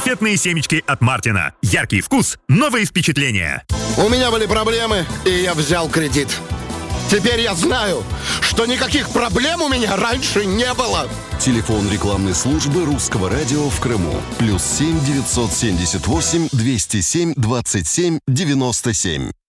Конфетные семечки от Мартина. Яркий вкус, новые впечатления. У меня были проблемы, и я взял кредит. Теперь я знаю, что никаких проблем у меня раньше не было. Телефон рекламной службы Русского радио в Крыму. +7 978 207 27 97.